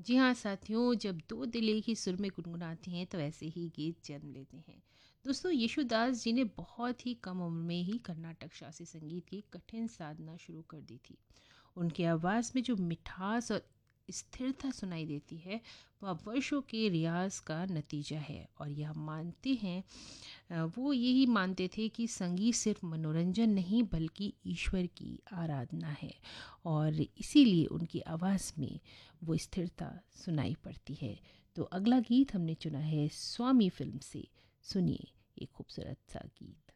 जी हाँ साथियों, जब दो दिल एक ही सुर में गुनगुनाते हैं तो ऐसे ही गीत जन्म लेते हैं। दोस्तों, यीशुदास जी ने बहुत ही कम उम्र में ही कर्नाटक शास्त्रीय संगीत की कठिन साधना शुरू कर दी थी। उनकी आवाज़ में जो मिठास और स्थिरता सुनाई देती है, वह वर्षों के रियाज का नतीजा है। और यह मानते हैं वो यही मानते थे कि संगीत सिर्फ मनोरंजन नहीं बल्कि ईश्वर की आराधना है। और इसीलिए उनकी आवाज़ में वो स्थिरता सुनाई पड़ती है। तो अगला गीत हमने चुना है स्वामी फिल्म से। सुनिए एक खूबसूरत सा गीत।